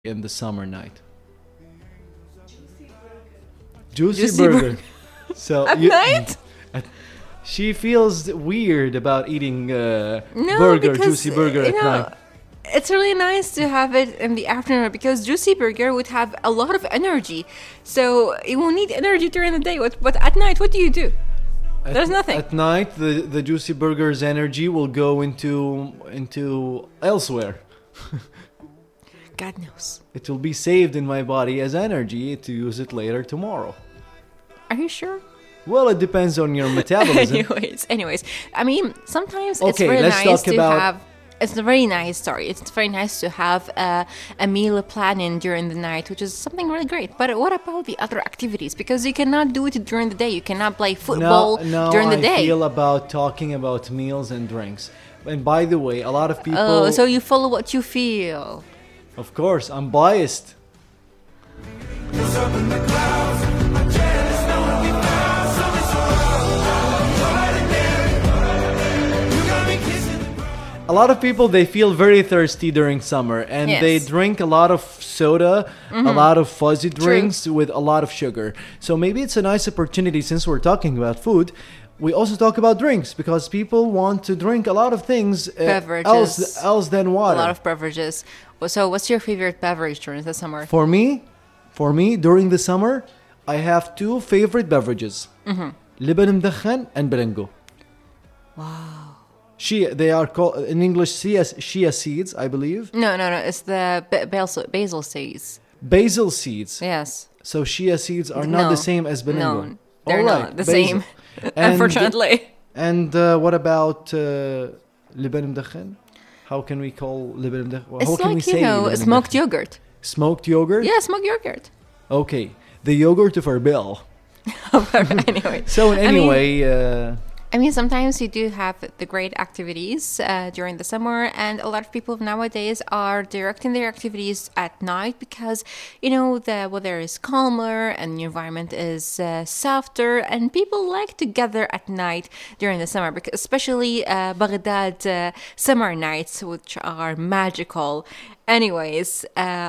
in the summer night? Juicy Juicy burger. So At night? she feels weird about eating No, because juicy burger at night. it's really nice to have it in the afternoon because juicy burger would have a lot of energy. So you will need energy during the day. But at night, what do you do? There's nothing. At night, the juicy burger's energy will go into elsewhere. God knows. It will be saved in my body as energy to use it later tomorrow. Are you sure? Well, it depends on your metabolism. anyways, I mean, sometimes it's Okay, very let's nice talk to about- have. It's a very nice story. It's very nice to have a meal planning during the night, which is something really great. But what about the other activities? Because you cannot do it during the day. You cannot play football during the day. I feel about talking about meals and drinks. And by the way, a lot of people... Oh, so you follow what you feel. Of course, I'm biased. A lot of people, they feel very thirsty during summer and Yes. they drink a lot of soda, a lot of fuzzy drinks with a lot of sugar. So maybe it's a nice opportunity, since we're talking about food, we also talk about drinks because people want to drink a lot of things Beverages. else than A water. lot of beverages. So what's your favorite beverage during the summer? For me, during the summer, I have two favorite beverages. لبن مدخن and Berengo. Wow. They are called, in English, chia seeds, I believe. No. It's the basil seeds. Basil seeds. Yes. So chia seeds are not No. the same as Berengo. No, they're All right, not the basil. same. And- Unfortunately. And what about لبن مدخن? How can we call لبن مدخن? How It's can we like, say لبن smoked مدخن? yogurt. Smoked yogurt? Yeah, smoked yogurt. Okay. The yogurt of Erbil. Anyway. So anyway... I mean, sometimes you do have the great activities during the summer, and a lot of people nowadays are directing their activities at night because, the weather is calmer and the environment is softer, and people like to gather at night during the summer, because especially Baghdad summer nights, which are magical. Anyways,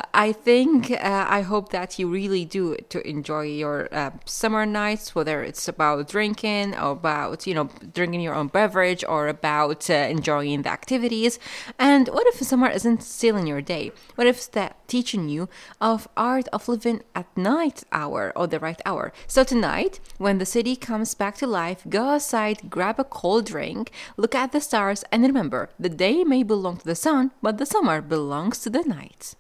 I hope that you really do to enjoy your summer nights, whether it's about drinking or about, drinking your own beverage or about enjoying the activities. And what if summer isn't stealing your day? What if it's that teaching you of art of living at night hour or the right hour? So tonight, when the city comes back to life, go outside, grab a cold drink, look at the stars, and remember, the day may belong to the sun, but the summer belongs to the night.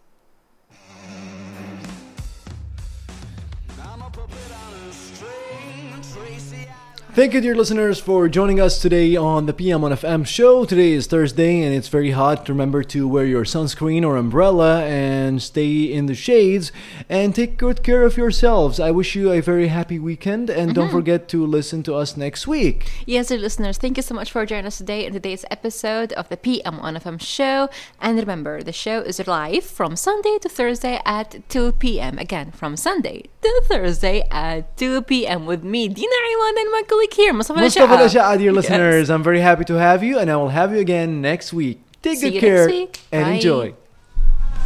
Thank you, dear listeners, for joining us today on the PM on FM show. Today is Thursday and it's very hot. Remember to wear your sunscreen or umbrella and stay in the shades and take good care of yourselves. I wish you a very happy weekend and don't forget to listen to us next week. Yes, dear listeners, thank you so much for joining us today in today's episode of the PM on FM show. And remember, the show is live from Sunday to Thursday at 2 p.m. Again, from Sunday to Thursday at 2 p.m. with me, Dina Iwan, and my colleague here, Mustafa Mustafa Al-Sha'a. Al-Sha'a, dear listeners, I'm very happy to have you and I will have you again next week. Take See good you care next week. and Bye. enjoy.